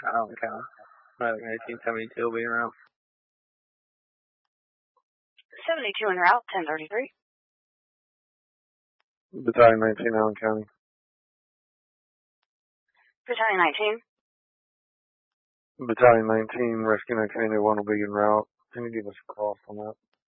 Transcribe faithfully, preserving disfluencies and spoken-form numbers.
Allen County. Medic eighteen seventy-two will be around. seventy-two en route, ten thirty-three. Battalion nineteen, Allen County. Battalion nineteen. Battalion nineteen, Rescue nine one will be en route. Can you give us a call on that?